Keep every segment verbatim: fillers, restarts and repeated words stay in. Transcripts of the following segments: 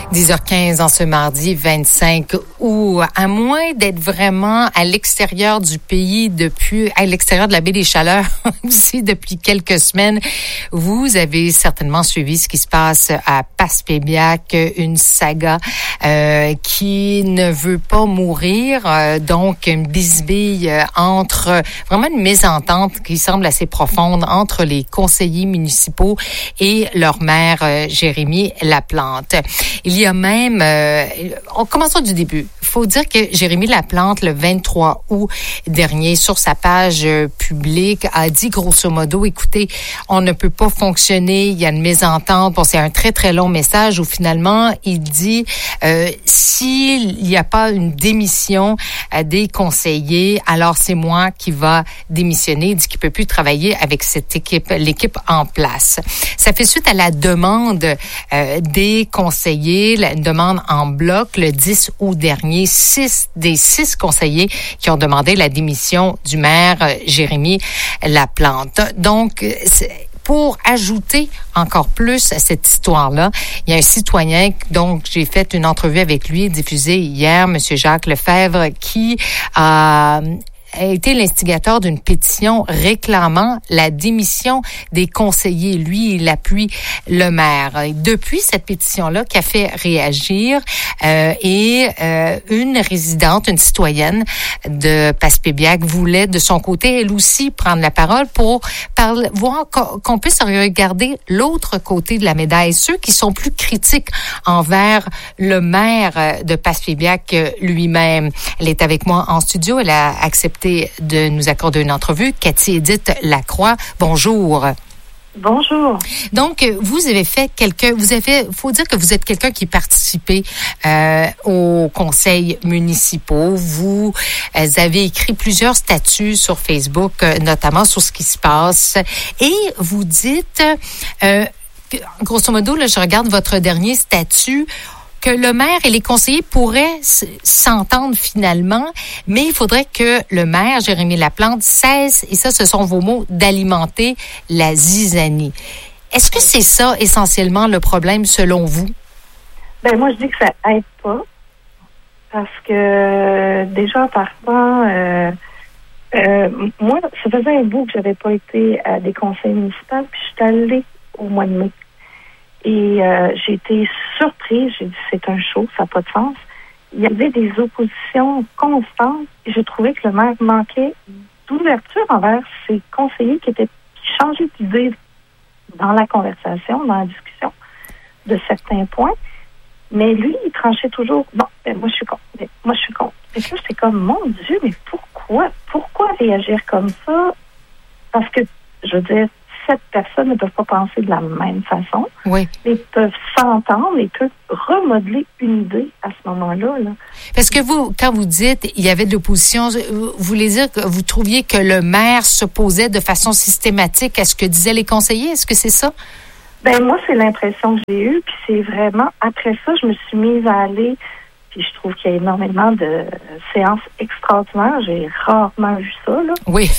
dix heures quinze en ce mardi vingt-cinq août. À moins d'être vraiment à l'extérieur du pays depuis, à l'extérieur de la baie des Chaleurs aussi depuis quelques semaines, vous avez certainement suivi ce qui se passe à Passepébiac, une saga euh, qui ne veut pas mourir, euh, donc une bisbille euh, entre, vraiment une mésentente qui semble assez profonde entre les conseillers municipaux et leur maire euh, Jérémy Laplante. Il y a même, euh, on commençons du début. Il faut dire que Jérémy Laplante, le vingt-trois août dernier, sur sa page euh, publique, a dit grosso modo, écoutez, on ne peut pas fonctionner, il y a une mésentente. Bon, c'est un très, très long message où finalement, il dit, euh, s'il n'y a pas une démission euh, des conseillers, alors c'est moi qui va démissionner. Il dit qu'il peut plus travailler avec cette équipe, l'équipe en place. Ça fait suite à la demande euh, des conseillers, la demande en bloc le dix août dernier, six des six conseillers qui ont demandé la démission du maire euh, Jérémy Laplante. Donc, c'est, pour ajouter encore plus à cette histoire-là, il y a un citoyen, donc j'ai fait une entrevue avec lui, diffusée hier, M. Jacques Lefebvre, qui a a été l'instigateur d'une pétition réclamant la démission des conseillers. Lui, il appuie le maire. Et depuis cette pétition-là, qui a fait réagir, euh, et euh, une résidente, une citoyenne de Passepébiac voulait de son côté, elle aussi, prendre la parole pour parler, voir qu'on, qu'on puisse regarder l'autre côté de la médaille, ceux qui sont plus critiques envers le maire de Passepébiac lui-même. Elle est avec moi en studio. Elle a accepté de nous accorder une entrevue. Cathy Édith Lacroix, bonjour. Bonjour. Donc, vous avez fait quelqu'un, vous avez, faut dire que vous êtes quelqu'un qui participait euh, aux conseils municipaux. Vous euh, avez écrit plusieurs statuts sur Facebook, euh, notamment sur ce qui se passe. Et vous dites, euh, grosso modo, là, je regarde votre dernier statut, que le maire et les conseillers pourraient s'entendre finalement, mais il faudrait que le maire, Jérémy Laplante, cesse, et ça, ce sont vos mots, d'alimenter la zizanie. Est-ce que c'est ça, essentiellement, le problème, selon vous? Ben moi, je dis que ça aide pas, parce que, déjà, en partant, euh, euh, moi, ça faisait un bout que j'avais pas été à des conseils municipaux, puis je suis allée au mois de mai. Et euh, j'ai été surprise, j'ai dit c'est un show, ça n'a pas de sens. Il y avait des oppositions constantes et j'ai trouvé que le maire manquait d'ouverture envers ses conseillers qui étaient qui changeaient d'idée dans la conversation, dans la discussion de certains points. Mais lui, il tranchait toujours, bon, ben, moi je suis contre, ben, moi je suis contre. Et puis c'est comme, mon Dieu, mais pourquoi? Pourquoi réagir comme ça? Parce que, je veux dire, sept personnes ne peuvent pas penser de la même façon. Oui. Ils peuvent s'entendre et peuvent remodeler une idée à ce moment-là. Là. Parce que vous, quand vous dites il y avait de l'opposition, vous voulez dire que vous trouviez que le maire s'opposait de façon systématique à ce que disaient les conseillers? Est-ce que c'est ça? Ben moi, c'est l'impression que j'ai eue. Puis c'est vraiment, après ça, je me suis mise à aller. Puis je trouve qu'il y a énormément de séances extraordinaires. J'ai rarement vu ça, là. Oui.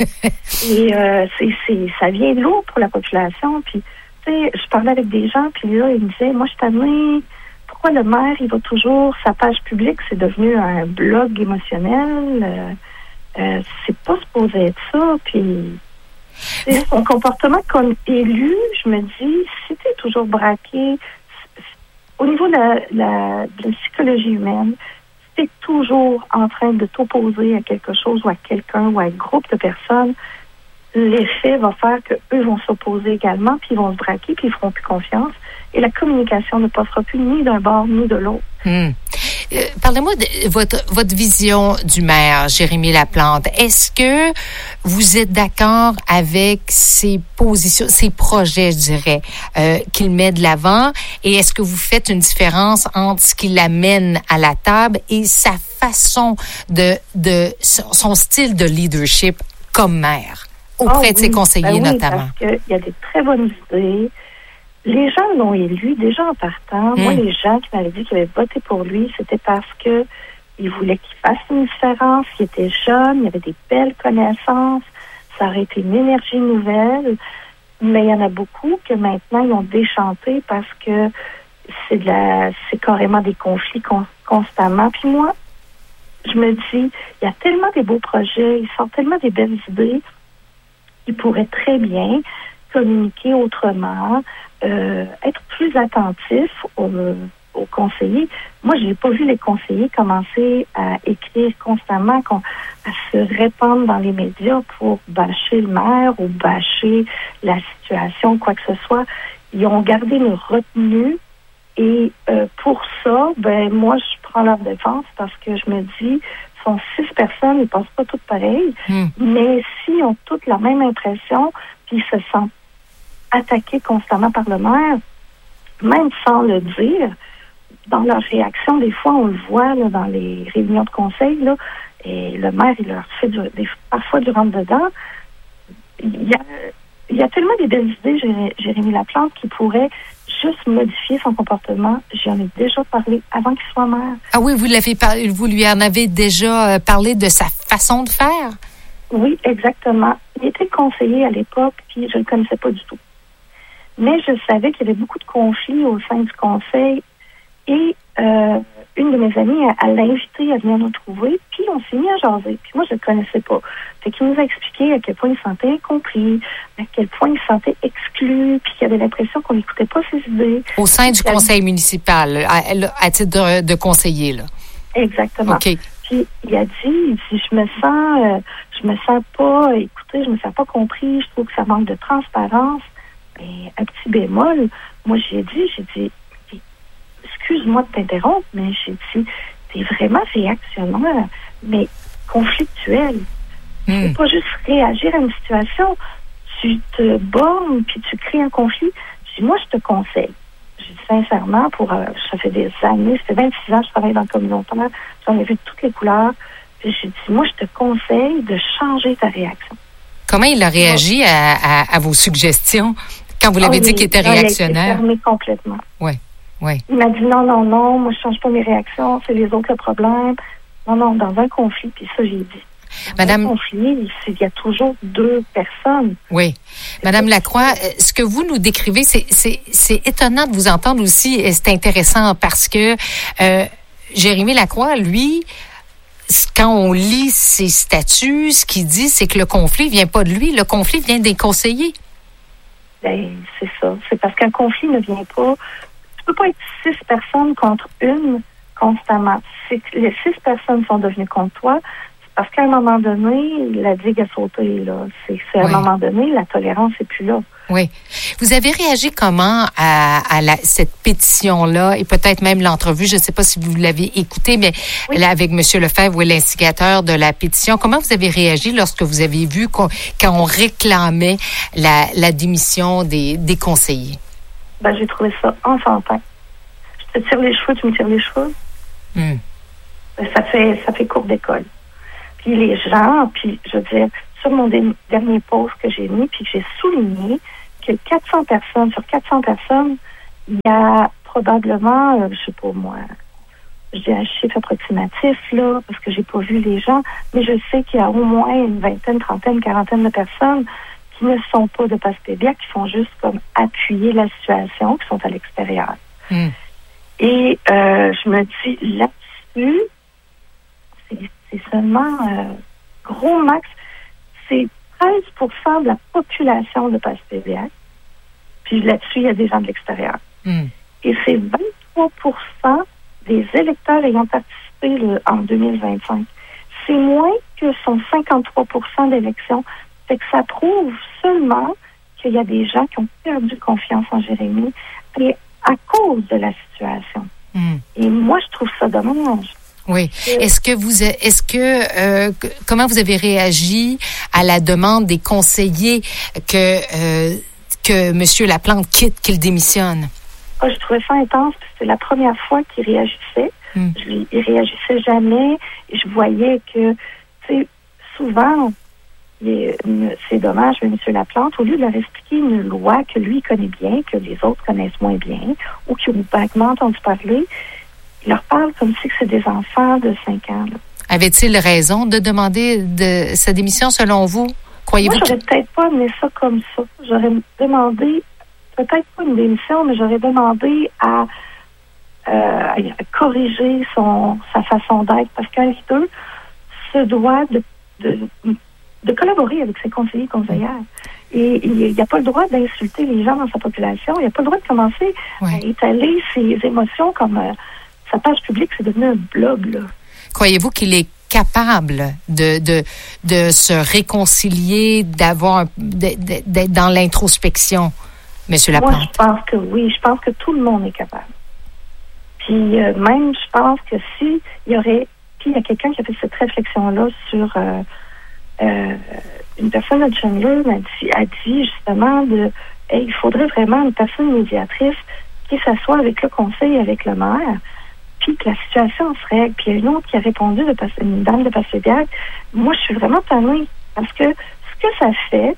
Et euh, c'est, c'est, ça vient de lourd pour la population. Puis, tu sais, je parlais avec des gens, puis là, ils me disaient, moi, je suis tannée. Pourquoi le maire, il va toujours, sa page publique, c'est devenu un blog émotionnel. Euh, euh, c'est pas supposé être ça. Puis, son comportement comme élu, je me dis, si t'es toujours braqué, au niveau de la, la, de la psychologie humaine, si tu es toujours en train de t'opposer à quelque chose ou à quelqu'un ou à un groupe de personnes, l'effet va faire qu'eux vont s'opposer également, puis ils vont se braquer, puis ils feront plus confiance. Et la communication ne passera plus ni d'un bord ni de l'autre. Hum. Euh, parlez-moi de votre, votre vision du maire, Jérémy Laplante. Est-ce que vous êtes d'accord avec ses positions, ses projets, je dirais, euh, qu'il met de l'avant? Et est-ce que vous faites une différence entre ce qu'il amène à la table et sa façon de, de son style de leadership comme maire, auprès oh, oui. de ses conseillers ben oui, notamment? Parce qu'il y a des très bonnes idées. Les gens l'ont élu déjà en partant. Mmh. Moi, les gens qui m'avaient dit qu'ils avaient voté pour lui, c'était parce que ils voulaient qu'il fasse une différence. Il était jeune, il avait des belles connaissances. Ça aurait été une énergie nouvelle. Mais il y en a beaucoup que maintenant, ils ont déchanté parce que c'est de la, c'est carrément des conflits con, constamment. Puis moi, je me dis, il y a tellement des beaux projets, ils sortent tellement des belles idées, ils pourraient très bien communiquer autrement, euh, être plus attentifs aux, aux conseillers. Moi, je n'ai pas vu les conseillers commencer à écrire constamment, à se répandre dans les médias pour bâcher le maire ou bâcher la situation, quoi que ce soit. Ils ont gardé une retenue et euh, pour ça, ben moi, je prends leur défense parce que je me dis, ce sont six personnes, ils ne pensent pas toutes pareilles, mm. mais s'ils ont toutes la même impression, puis ils se sentent attaqués constamment par le maire, même sans le dire, dans leur réaction, des fois, on le voit là, dans les réunions de conseil, là, et le maire, il leur fait du, des, parfois du rentre-dedans. Il y a, il y a tellement des belles idées, Jéré, Jérémy Laplante, qui pourrait juste modifier son comportement. J'en ai déjà parlé avant qu'il soit maire. Ah oui, vous l'avez par... vous lui en avez déjà parlé de sa façon de faire? Oui, exactement. Il était conseiller à l'époque, puis je ne le connaissais pas du tout. Mais je savais qu'il y avait beaucoup de conflits au sein du conseil. Et euh, une de mes amies, elle, elle l'a invité à venir nous trouver, puis on s'est mis à jaser. Puis moi, je ne le connaissais pas. Fait qu'il nous a expliqué à quel point il se sentait incompris, à quel point il se sentait exclu, puis qu'il avait l'impression qu'on n'écoutait pas ses idées. Au sein du conseil municipal, à, à titre de, de conseiller, là. Exactement. OK. Puis il a dit, il dit, je me sens, euh, je me sens pas écoutée, je me sens pas compris, je trouve que ça manque de transparence. Et un petit bémol, moi j'ai dit, j'ai dit, excuse-moi de t'interrompre, mais j'ai dit, t'es vraiment réactionnaire, mais conflictuel. Mm. Tu peux pas juste réagir à une situation, tu te bornes puis tu crées un conflit. J'ai dit, moi je te conseille. J'ai dit sincèrement, pour euh, ça fait des années, ça fait vingt-six ans que je travaille dans le communautaire, j'en ai vu de toutes les couleurs. Puis j'ai dit, moi je te conseille de changer ta réaction. Comment il a réagi à, à, à vos suggestions quand vous l'avez oh, dit qu'il était réactionnaire? Il a été fermé complètement. Oui, oui. Il m'a dit non, non, non, moi je change pas mes réactions, c'est les autres le problème. Non, non, dans un conflit, puis ça j'ai dit. Dans Madame... un conflit, il y a toujours deux personnes. Oui. Madame Lacroix, ce que vous nous décrivez, c'est, c'est, c'est étonnant de vous entendre aussi, et c'est intéressant parce que euh, Jérémy Lacroix, lui, quand on lit ses statuts, ce qu'il dit, c'est que le conflit vient pas de lui, le conflit vient des conseillers. Ben, c'est ça. C'est parce qu'un conflit ne vient pas... Tu peux pas être six personnes contre une constamment. C'est que les six personnes sont devenues contre toi, c'est parce qu'à un moment donné, la digue a sauté, là. C'est, c'est à oui. un moment donné, la tolérance n'est plus là. Oui. Vous avez réagi comment à, à la, cette pétition-là et peut-être même l'entrevue, je ne sais pas si vous l'avez écoutée, mais oui. là, avec M. Lefebvre, l'instigateur de la pétition, comment vous avez réagi lorsque vous avez vu qu'on, quand on réclamait la, la démission des, des conseillers? Ben, j'ai trouvé ça enfantin. Je te tire les cheveux, tu me tires les cheveux. Mm. Ça fait, ça fait cours d'école. Puis les gens, puis je veux dire, sur mon dé- dernier post que j'ai mis, puis que j'ai souligné que quatre cents personnes, sur quatre cents personnes, il y a probablement, euh, je sais pas moi, j'ai un chiffre approximatif, là, parce que j'ai pas vu les gens, mais je sais qu'il y a au moins une vingtaine, trentaine, quarantaine de personnes qui ne sont pas de Passepébia, qui font juste comme appuyer la situation, qui sont à l'extérieur. Mm. Et euh, je me dis, là-dessus, c'est, c'est seulement euh, gros max, c'est treize pour cent de la population de Passepébia. Puis là-dessus, il y a des gens de l'extérieur. Mm. Et c'est vingt-trois pour cent des électeurs ayant participé le, en deux mille vingt-cinq. C'est moins que son cinquante-trois pour cent d'élections. Fait que ça prouve seulement qu'il y a des gens qui ont perdu confiance en Jérémy et à cause de la situation. Mm. Et moi, je trouve ça dommage. Oui. Est-ce que vous, est-ce que, euh, comment vous avez réagi à la demande des conseillers que euh, que M. Laplante quitte, qu'il démissionne? Oh, je trouvais ça intense, parce que c'est la première fois qu'il réagissait. Mm. Je, il réagissait jamais. Et je voyais que, tu sais, souvent, il est, c'est dommage, mais M. Laplante, au lieu de leur expliquer une loi que lui connaît bien, que les autres connaissent moins bien, ou qui ont vaguement entendu parler, il leur parle comme si c'est des enfants de cinq ans. Là. Avait-il raison de demander de sa démission, selon vous? Croyez-vous? Moi, j'aurais que... peut-être pas amené ça comme ça. J'aurais demandé, peut-être pas une démission, mais j'aurais demandé à euh, corriger son sa façon d'être, parce qu'un leader se doit de, de, de collaborer avec ses conseillers et conseillères. Et il n'y a pas le droit d'insulter les gens dans sa population. Il n'y a pas le droit de commencer oui. à étaler ses émotions comme euh, sa page publique, c'est devenu un blog, là. Croyez-vous qu'il est capable de, de, de se réconcilier, d'avoir, de, de, d'être dans l'introspection, M. Laplante? Moi, je pense que oui. Je pense que tout le monde est capable. Puis euh, même, je pense que si il y aurait... Puis il y a quelqu'un qui a fait cette réflexion-là sur... Euh, euh, une personne de Chandler m'a dit, a dit justement de... Hey, il faudrait vraiment une personne médiatrice qui s'assoit avec le conseil, avec le maire, puis que la situation se règle. Puis il y a une autre qui a répondu, de passe, une dame de Passediac, moi je suis vraiment tannée, parce que ce que ça fait,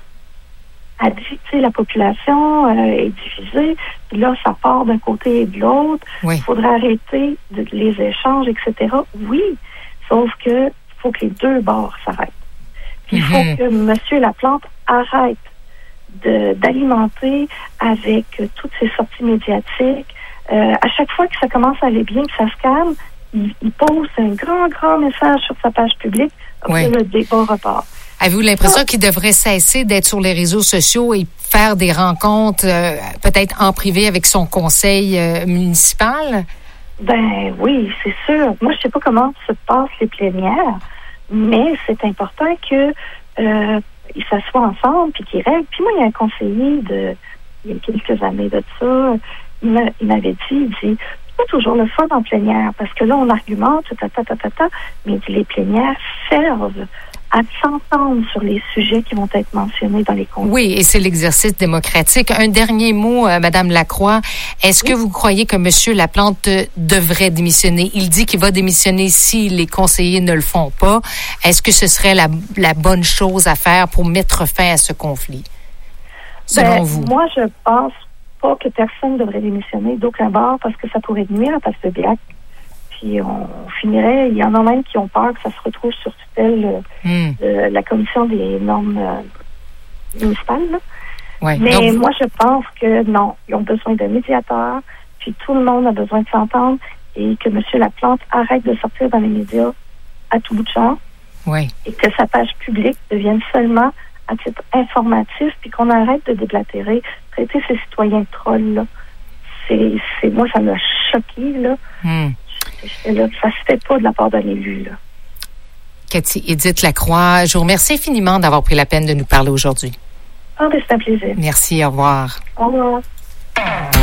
a dit, tu sais, la population euh, est divisée, puis là, ça part d'un côté et de l'autre, il oui. faudrait arrêter de, les échanges, et cetera. Oui, sauf que il faut que les deux bords s'arrêtent. Puis il mm-hmm. faut que M. Laplante arrête de, d'alimenter avec euh, toutes ces sorties médiatiques. Euh, à chaque fois que ça commence à aller bien, que ça se calme, il, il pose un grand, grand message sur sa page publique, après oui. le débat repart. Avez-vous l'impression ah. qu'il devrait cesser d'être sur les réseaux sociaux et faire des rencontres, euh, peut-être en privé avec son conseil euh, municipal? Ben oui, c'est sûr. Moi, je sais pas comment se passent les plénières, mais c'est important que euh, ils s'assoient ensemble puis qu'ils règlent. Puis moi, il y a un conseiller de il y a quelques années de ça. Il, m'a, il m'avait dit, il dit, c'est pas toujours le fun en plénière, parce que là, on argumente, ta, ta, ta, ta, ta, mais les plénières servent à s'entendre sur les sujets qui vont être mentionnés dans les comptes. Oui, et c'est l'exercice démocratique. Un dernier mot, euh, Madame Lacroix. Est-ce oui. que vous croyez que M. Laplante devrait démissionner? Il dit qu'il va démissionner si les conseillers ne le font pas. Est-ce que ce serait la, la bonne chose à faire pour mettre fin à ce conflit, selon ben, vous? Moi, je pense pas que personne devrait démissionner d'aucun bord, parce que ça pourrait nuire à Passediac. Puis on, on finirait, il y en a même qui ont peur que ça se retrouve sur tutelle mm. de la commission des normes euh, municipales. Là. Ouais. Mais Donc, moi, je pense que non, ils ont besoin de médiateurs, puis tout le monde a besoin de s'entendre, et que M. Laplante arrête de sortir dans les médias à tout bout de champ, ouais. et que sa page publique devienne seulement à titre informatif, puis qu'on arrête de déblatérer, traiter ces citoyens de trolls, là. C'est, c'est, moi, ça m'a choqué, là. Mm. Là, ça se fait pas de la part d'un élu, là. Cathy Édith Lacroix, je vous remercie infiniment d'avoir pris la peine de nous parler aujourd'hui. Ah, ben, c'est un plaisir. Merci, au revoir. Au revoir.